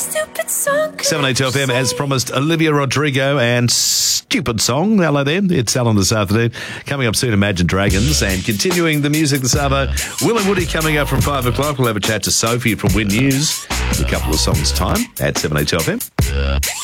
stupid song. 782FM, as promised, Olivia Rodrigo and Stupid Song. Hello there, it's Alan this afternoon. Coming up soon, Imagine Dragons. And continuing the music this hour, Will and Woody coming up from 5 o'clock. We'll have a chat to Sophie from Win News in a couple of songs' time at 782FM.